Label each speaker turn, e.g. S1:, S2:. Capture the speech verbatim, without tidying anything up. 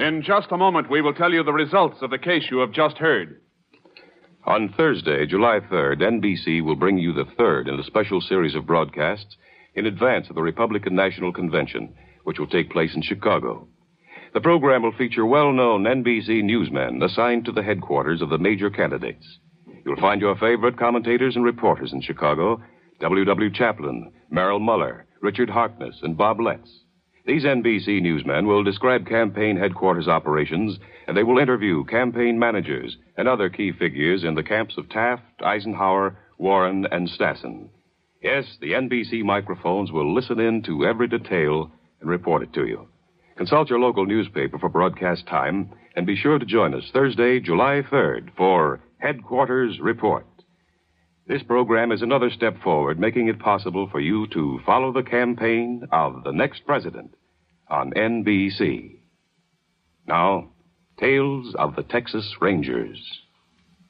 S1: In just a moment, we will tell you the results of the case you have just heard.
S2: On Thursday, July third, N B C will bring you the third in a special series of broadcasts in advance of the Republican National Convention, which will take place in Chicago. The program will feature well-known N B C newsmen assigned to the headquarters of the major candidates. You'll find your favorite commentators and reporters in Chicago, W W Chaplin, Merrill Muller, Richard Harkness, and Bob Letts. These N B C newsmen will describe campaign headquarters operations, and they will interview campaign managers and other key figures in the camps of Taft, Eisenhower, Warren, and Stassen. Yes, the N B C microphones will listen in to every detail and report it to you. Consult your local newspaper for broadcast time, and be sure to join us Thursday, July third, for Headquarters Report. This program is another step forward, making it possible for you to follow the campaign of the next president on N B C. Now, Tales of the Texas Rangers.